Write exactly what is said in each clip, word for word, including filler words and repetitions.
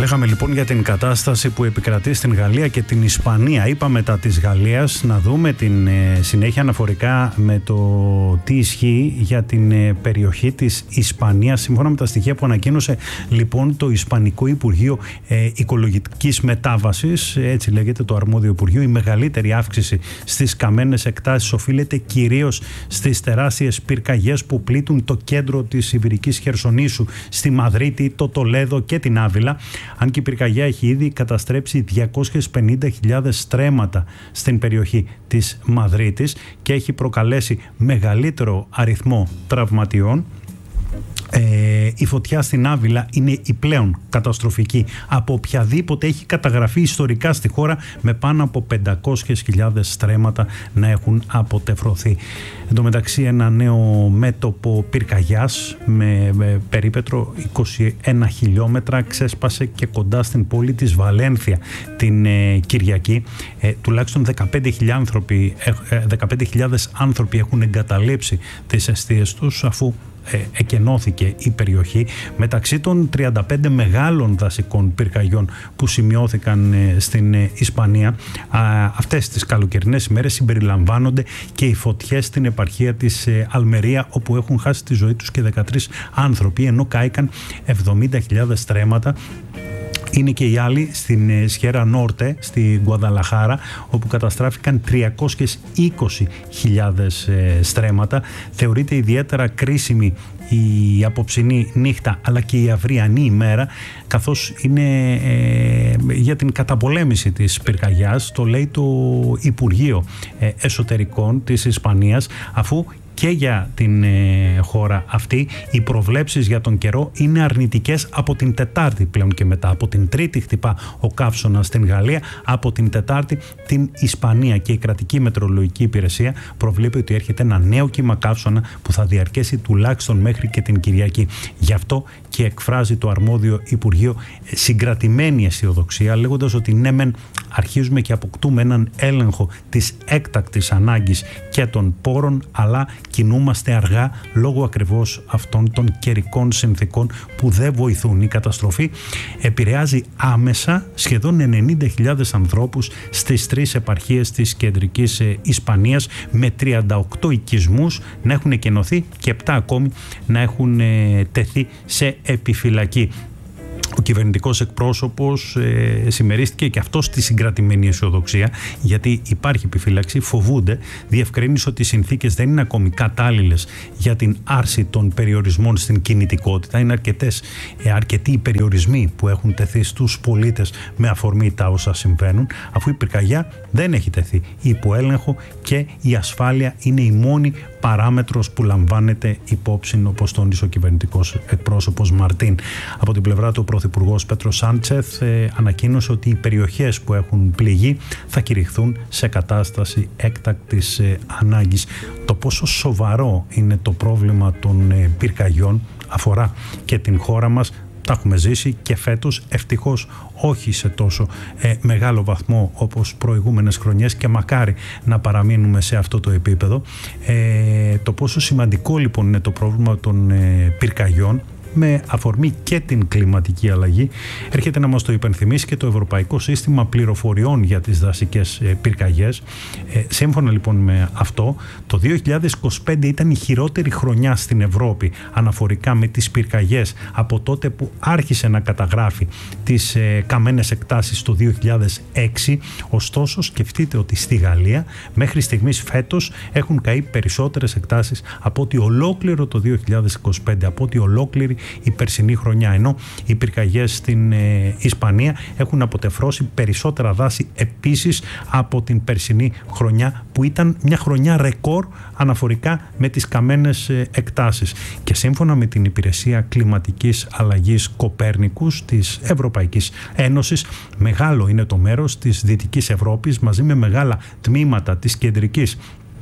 Λέγαμε λοιπόν για την κατάσταση που επικρατεί στην Γαλλία και την Ισπανία. Είπα μετά της Γαλλίας να δούμε την ε, συνέχεια αναφορικά με το τι ισχύει για την ε, περιοχή της Ισπανίας. Σύμφωνα με τα στοιχεία που ανακοίνωσε λοιπόν το Ισπανικό Υπουργείο ε, Οικολογικής Μετάβασης, έτσι λέγεται το αρμόδιο Υπουργείο, η μεγαλύτερη αύξηση στις καμένες εκτάσεις οφείλεται κυρίως στις τεράστιες πυρκαγιές που πλήττουν το κέντρο της Ιβηρικής Χερσονήσου, στη Μαδρίτη, το Τολέδο και την Άβυλα. Αν και η πυρκαγιά έχει ήδη καταστρέψει διακόσιες πενήντα χιλιάδες στρέμματα στην περιοχή της Μαδρίτης και έχει προκαλέσει μεγαλύτερο αριθμό τραυματιών. Ε, η φωτιά στην Άβυλα είναι η πλέον καταστροφική από οποιαδήποτε έχει καταγραφεί ιστορικά στη χώρα, με πάνω από πεντακόσιες χιλιάδες στρέμματα να έχουν αποτεφρωθεί. Εν τω μεταξύ, ένα νέο μέτωπο πυρκαγιάς με, με περίπετρο είκοσι ένα χιλιόμετρα ξέσπασε και κοντά στην πόλη της Βαλένθια την ε, Κυριακή. Ε, τουλάχιστον δεκαπέντε χιλιάδες άνθρωποι, ε, δεκαπέντε χιλιάδες άνθρωποι έχουν εγκαταλείψει τις εστίες τους αφού Ε, εκενώθηκε η περιοχή. Μεταξύ των τριάντα πέντε μεγάλων δασικών πυρκαγιών που σημειώθηκαν ε, στην ε, Ισπανία α, αυτές τις καλοκαιρινές ημέρες συμπεριλαμβάνονται και οι φωτιές στην επαρχία της ε, Αλμερία, όπου έχουν χάσει τη ζωή τους και δεκατρείς άνθρωποι, ενώ κάηκαν εβδομήντα χιλιάδες στρέμματα. Είναι και οι άλλοι στην Σιέρα Νόρτε, στη Γκουαδαλαχάρα, όπου καταστράφηκαν τριακόσιες είκοσι χιλιάδες στρέμματα. Θεωρείται ιδιαίτερα κρίσιμη η απόψινή νύχτα αλλά και η αυριανή ημέρα, καθώς είναι ε, για την καταπολέμηση της πυρκαγιάς, το λέει το Υπουργείο ε, Εσωτερικών της Ισπανίας, αφού και για την ε, χώρα αυτή οι προβλέψεις για τον καιρό είναι αρνητικές από την Τετάρτη πλέον και μετά. Από την Τρίτη χτυπά ο καύσωνας στην Γαλλία, από την Τετάρτη την Ισπανία, και η κρατική μετεωρολογική υπηρεσία προβλέπει ότι έρχεται ένα νέο κύμα καύσωνα που θα διαρκέσει τουλάχιστον μέχρι και την Κυριακή. Γι' αυτό και εκφράζει το αρμόδιο Υπουργείο συγκρατημένη αισιοδοξία, λέγοντας ότι ναι μεν αρχίζουμε και αποκτούμε έναν έλεγχο της έκτακτης ανάγκης και των πόρων, αλλά κινούμαστε αργά λόγω ακριβώς αυτών των καιρικών συνθήκων που δεν βοηθούν. Η καταστροφή επηρεάζει άμεσα σχεδόν ενενήντα χιλιάδες ανθρώπους στις τρεις επαρχίες της κεντρικής Ισπανίας, με τριάντα οκτώ οικισμούς να έχουν εκενωθεί και επτά ακόμη να έχουν τεθεί σε επιφυλακή. Ο κυβερνητικός εκπρόσωπος ε, συμμερίστηκε και αυτός στη συγκρατημένη αισιοδοξία, γιατί υπάρχει επιφύλαξη, φοβούνται, διευκρίνησε ότι οι συνθήκες δεν είναι ακόμη κατάλληλες για την άρση των περιορισμών στην κινητικότητα. Είναι αρκετές, ε, αρκετοί οι περιορισμοί που έχουν τεθεί στους πολίτες με αφορμή τα όσα συμβαίνουν, αφού η πυρκαγιά δεν έχει τεθεί υπό έλεγχο και η ασφάλεια είναι η μόνη παράμετρος που λαμβάνεται υπόψη, όπως τόνισε ο κυβερνητικός εκπρόσωπος Μαρτίν. Από την πλευρά του, ο Πρωθυπουργός Πέτρο Σάντσεθ ε, ανακοίνωσε ότι οι περιοχές που έχουν πληγεί θα κηρυχθούν σε κατάσταση έκτακτης ε, ανάγκης. Το πόσο σοβαρό είναι το πρόβλημα των ε, πυρκαγιών αφορά και την χώρα μας. Τα έχουμε ζήσει και φέτος, ευτυχώς όχι σε τόσο ε, μεγάλο βαθμό όπως προηγούμενες χρονιές, και μακάρι να παραμείνουμε σε αυτό το επίπεδο. Ε, το πόσο σημαντικό λοιπόν είναι το πρόβλημα των ε, πυρκαγιών, με αφορμή και την κλιματική αλλαγή, έρχεται να μας το υπενθυμίσει και το Ευρωπαϊκό Σύστημα Πληροφοριών για τις Δασικές Πυρκαγιές. Ε, σύμφωνα λοιπόν με αυτό, το δύο χιλιάδες είκοσι πέντε ήταν η χειρότερη χρονιά στην Ευρώπη αναφορικά με τις πυρκαγιές από τότε που άρχισε να καταγράφει τις ε, καμένες εκτάσεις το δύο χιλιάδες έξι. Ωστόσο, σκεφτείτε ότι στη Γαλλία μέχρι στιγμής φέτος έχουν καεί περισσότερες εκτάσεις από ότι ολόκληρο το δύο χιλιάδες είκοσι πέντε, από ότι ολόκληρη η περσινή χρονιά, ενώ οι πυρκαγιές στην ε, Ισπανία έχουν αποτεφρώσει περισσότερα δάση επίσης από την περσινή χρονιά, που ήταν μια χρονιά ρεκόρ αναφορικά με τις καμένες ε, εκτάσεις. Και σύμφωνα με την Υπηρεσία Κλιματικής Αλλαγής Κοπέρνικους της Ευρωπαϊκής Ένωσης, μεγάλο είναι το μέρος της Δυτικής Ευρώπης μαζί με μεγάλα τμήματα της Κεντρικής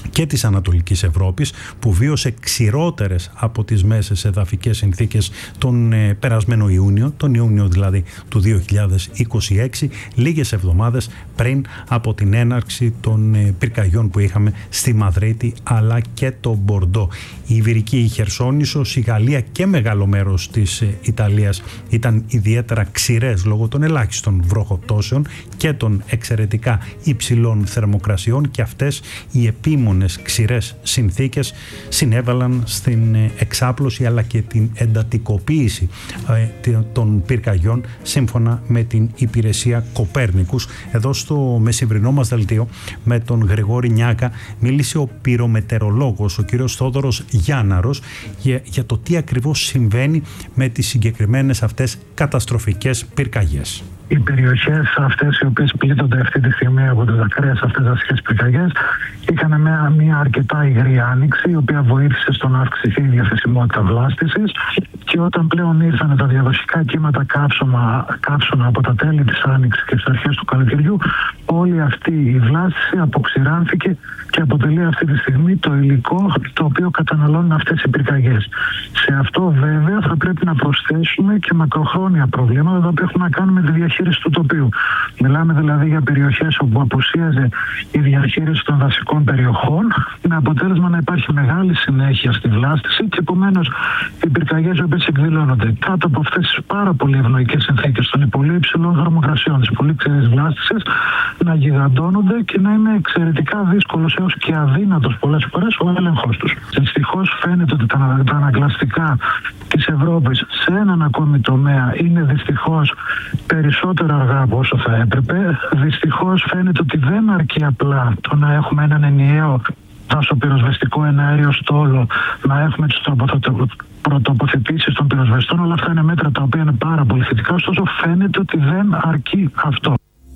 και της Ανατολικής Ευρώπης, που βίωσε ξηρότερες από τις μέσες εδαφικές συνθήκες τον ε, περασμένο Ιούνιο, τον Ιούνιο δηλαδή του δύο χιλιάδες είκοσι έξι, λίγες εβδομάδες πριν από την έναρξη των ε, πυρκαγιών που είχαμε στη Μαδρίτη αλλά και το Μπορντό. Η Ιβηρική Χερσόνησος, η Γαλλία και μεγάλο μέρος της ε, Ιταλίας ήταν ιδιαίτερα ξηρές λόγω των ελάχιστων βροχοπτώσεων και των εξαιρετικά υψηλών θερμοκρασιών, και αυτές οι επίμονες ξηρές συνθήκες συνέβαλαν στην εξάπλωση αλλά και την εντατικοποίηση ε, των πυρκαγιών, σύμφωνα με την υπηρεσία Κοπέρνικους. Εδώ στο μεσημβρινό μας δελτίο με τον Γρηγόρη Νιάκα μίλησε ο πυρομετεωρολόγος, ο κύριος Θόδωρος Γιάνναρος, για, για το τι ακριβώς συμβαίνει με τις συγκεκριμένες αυτές καταστροφικές πυρκαγιές. Οι περιοχές αυτές οι οποίες πλήττονται αυτή τη στιγμή από τις ακραίες αυτές δασικές πυρκαγιές είχαν μια, μια αρκετά υγρή άνοιξη, η οποία βοήθησε στο να αυξηθεί η διαθεσιμότητα βλάστησης, και όταν πλέον ήρθαν τα διαδοχικά κύματα καύσωνα, καύσωνα από τα τέλη της άνοιξης και στις αρχές του καλοκαιριού, όλη αυτή η βλάστηση αποξηράνθηκε και αποτελεί αυτή τη στιγμή το υλικό το οποίο καταναλώνουν αυτές οι πυρκαγιές. Σε αυτό βέβαια θα πρέπει να προσθέσουμε και μακροχρόνια προβλήματα τα οποία έχουν να κάνουν με τη διαχείριση του τοπίου. Μιλάμε δηλαδή για περιοχές όπου απουσίαζε η διαχείριση των δασικών περιοχών, με αποτέλεσμα να υπάρχει μεγάλη συνέχεια στη βλάστηση και επομένως οι πυρκαγιές οι οποίες εκδηλώνονται κάτω από αυτές τις πάρα πολύ ευνοϊκές συνθήκες των πολύ υψηλών θερμοκρασιών, της πολύ ξηρής βλάστησης, να γιγαντώνονται και να είναι εξαιρετικά δύσκολος έως και αδύνατος πολλές φορές ο έλεγχος τους. Δυστυχώς φαίνεται ότι τα, τα ανακλαστικά της Ευρώπης σε έναν ακόμη τομέα είναι δυστυχώς περισσότερο αργά από όσο θα έπρεπε. Δυστυχώς φαίνεται ότι δεν αρκεί απλά το να έχουμε έναν ενιαίο δασοπυροσβεστικό εναέριο στόλο, να έχουμε τις πρωτοποθετήσεις των πυροσβεστών. Όλα αυτά είναι μέτρα τα οποία είναι πάρα πολύ θετικά, ωστόσο φαίνεται ότι δεν αρκεί αυτό.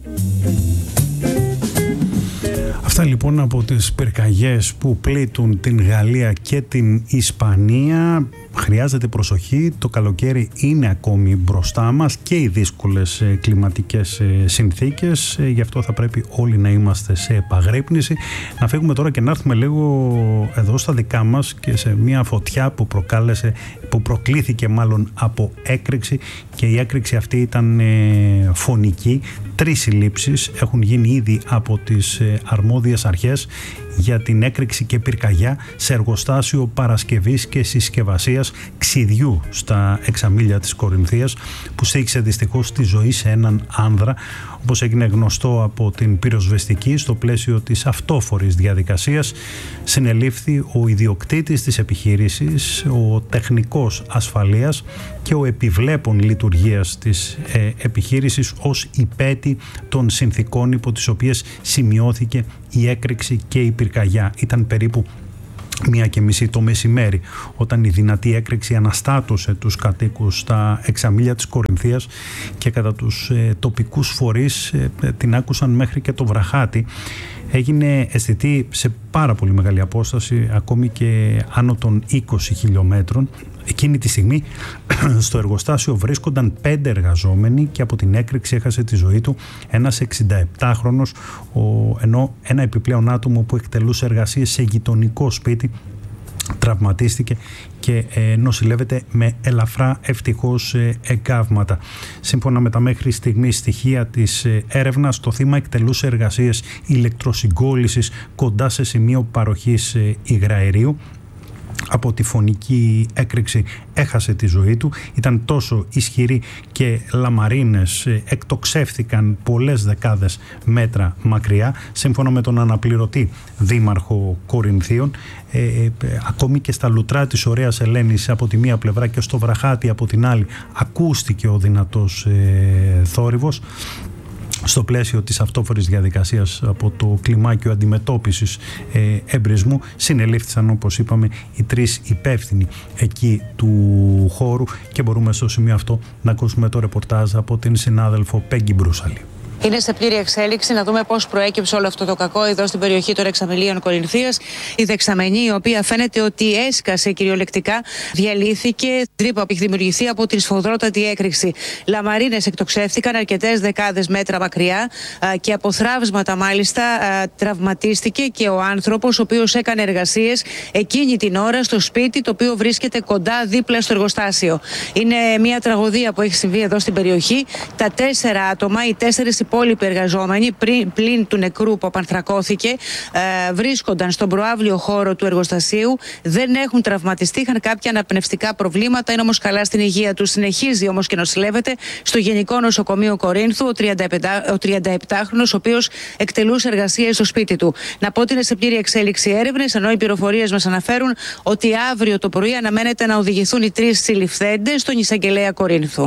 Αυτά λοιπόν από τις πυρκαγιές που πλήττουν την Γαλλία και την Ισπανία. Χρειάζεται προσοχή, το καλοκαίρι είναι ακόμη μπροστά μας και οι δύσκολες κλιματικές συνθήκες, γι' αυτό θα πρέπει όλοι να είμαστε σε επαγρύπνηση. Να φύγουμε τώρα και να έρθουμε λίγο εδώ στα δικά μας και σε μια φωτιά που προκάλεσε, που προκλήθηκε μάλλον από έκρηξη, και η έκρηξη αυτή ήταν ε, φωνική. Τρεις συλλήψεις έχουν γίνει ήδη από τις ε, αρμόδιες αρχές για την έκρηξη και πυρκαγιά σε εργοστάσιο παρασκευής και συσκευασίας ξυδιού στα εξαμίλια της Κορινθίας, που στοίχησε δυστυχώς τη ζωή σε έναν άνδρα. Όπως έγινε γνωστό από την πυροσβεστική, στο πλαίσιο της αυτόφορης διαδικασίας συνελήφθη ο ιδιοκτήτης της επιχείρησης, ο τεχνικός ασφαλείας και ο επιβλέπων λειτουργίας της ε, επιχείρησης ως υπέτη των συνθήκων υπό τις οποίες σημειώθηκε η έκρηξη και η πυρκαγιά. Ήταν περίπου μία και μισή το μεσημέρι όταν η δυνατή έκρηξη αναστάτωσε τους κατοίκους στα εξαμίλια της Κορινθίας, και κατά τους ε, τοπικούς φορείς ε, την άκουσαν μέχρι και το βραχάτι. Έγινε αισθητή σε πάρα πολύ μεγάλη απόσταση, ακόμη και άνω των είκοσι χιλιόμετρων. Εκείνη τη στιγμή στο εργοστάσιο βρίσκονταν πέντε εργαζόμενοι και από την έκρηξη έχασε τη ζωή του ένας εξηνταεπτάχρονος, ενώ ένα επιπλέον άτομο που εκτελούσε εργασίες σε γειτονικό σπίτι τραυματίστηκε και ε, νοσηλεύεται με ελαφρά ευτυχώς ε, εγκάβματα. Σύμφωνα με τα μέχρι στιγμής στοιχεία της ε, έρευνας, το θύμα εκτελούσε εργασίες ηλεκτροσυγκόλλησης κοντά σε σημείο παροχής ε, υγραερίου. Από τη φωνική έκρηξη έχασε τη ζωή του. Ήταν τόσο ισχυρή και λαμαρίνες εκτοξεύθηκαν πολλές δεκάδες μέτρα μακριά. Σύμφωνα με τον αναπληρωτή δήμαρχο Κορινθίων, ε, ε, ακόμη και στα λουτρά της Ωραίας Ελένης από τη μία πλευρά και στο βραχάτι από την άλλη ακούστηκε ο δυνατός ε, θόρυβος. Στο πλαίσιο της αυτόφορης διαδικασίας από το κλιμάκιο αντιμετώπισης ε, εμπρισμού συνελήφθησαν, όπως είπαμε, οι τρεις υπεύθυνοι εκεί του χώρου, και μπορούμε στο σημείο αυτό να ακούσουμε το ρεπορτάζ από την συνάδελφο Πέγγι Μπρούσαλη. είναι σε πλήρη εξέλιξη. Να δούμε πώς προέκυψε όλο αυτό το κακό εδώ στην περιοχή των Εξαμηλίων Κορινθίας. Η δεξαμενή, η οποία φαίνεται ότι έσκασε κυριολεκτικά, διαλύθηκε. Τρύπα που έχει δημιουργηθεί από τη σφοδρότατη έκρηξη. Λαμαρίνες εκτοξεύτηκαν αρκετές δεκάδες μέτρα μακριά και από θραύσματα μάλιστα τραυματίστηκε και ο άνθρωπος ο οποίος έκανε εργασίες εκείνη την ώρα στο σπίτι το οποίο βρίσκεται κοντά δίπλα στο εργοστάσιο. Είναι μια τραγωδία που έχει συμβεί εδώ στην περιοχή. Τα τέσσερα άτομα, οι τέσσερις υπόλοιποι εργαζόμενοι πλην του νεκρού που απανθρακώθηκε, βρίσκονταν στον προαύλιο χώρο του εργοστασίου. Δεν έχουν τραυματιστεί, είχαν κάποια αναπνευστικά προβλήματα, είναι όμως καλά στην υγεία τους. Συνεχίζει όμως και νοσηλεύεται στο Γενικό Νοσοκομείο Κορίνθου ο τριανταεπτάχρονος, ο οποίος εκτελούσε εργασίες στο σπίτι του. Να πω ότι είναι σε πλήρη εξέλιξη έρευνες, ενώ οι πληροφορίες μας αναφέρουν ότι αύριο το πρωί αναμένεται να οδηγηθούν οι τρεις συλληφθέντες στον εισαγγελέα Κορίνθου.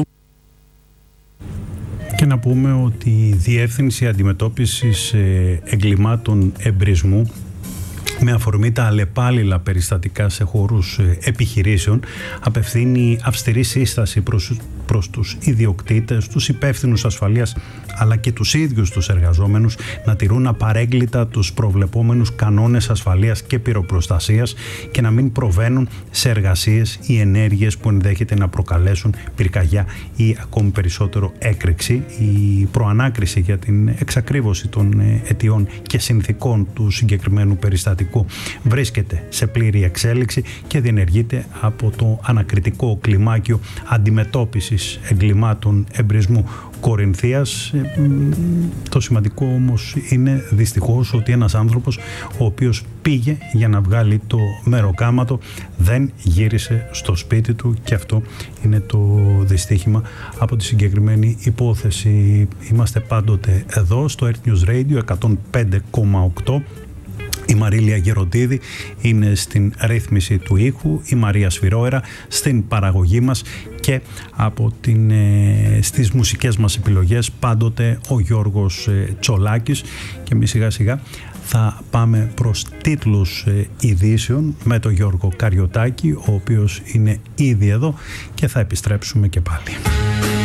Και να πούμε ότι η Διεύθυνση Αντιμετώπισης Εγκλημάτων Εμπρισμού, με αφορμή τα αλλεπάλληλα περιστατικά σε χώρους επιχειρήσεων, απευθύνει αυστηρή σύσταση προς, προς τους ιδιοκτήτες, τους υπεύθυνους ασφαλείας αλλά και τους ίδιους τους εργαζόμενους να τηρούν απαρέγκλητα τους προβλεπόμενους κανόνες ασφαλείας και πυροπροστασίας και να μην προβαίνουν σε εργασίες ή ενέργειες που ενδέχεται να προκαλέσουν πυρκαγιά ή ακόμη περισσότερο έκρηξη. Η προανάκριση για την εξακρίβωση των αιτιών και συνθηκών του συγκεκριμένου περιστατικού βρίσκεται σε πλήρη εξέλιξη και διενεργείται από το ανακριτικό κλιμάκιο αντιμετώπισης εγκλημάτων εμπρισμού Κορινθίας. Το σημαντικό όμως είναι δυστυχώς ότι ένας άνθρωπος ο οποίος πήγε για να βγάλει το μεροκάματο δεν γύρισε στο σπίτι του, και αυτό είναι το δυστύχημα από τη συγκεκριμένη υπόθεση. Είμαστε πάντοτε εδώ στο Earth News Radio εκατόν πέντε κόμμα οκτώ. Η Μαρίλια Γεροντίδη είναι στην ρύθμιση του ήχου, η Μαρία Σφυρόερα στην παραγωγή μας και από την, ε, στις μουσικές μας επιλογές πάντοτε ο Γιώργος ε, Τσολάκης. Και εμείς σιγά σιγά θα πάμε προς τίτλους ε, ειδήσεων με τον Γιώργο Καριωτάκη, ο οποίος είναι ήδη εδώ, και θα επιστρέψουμε και πάλι.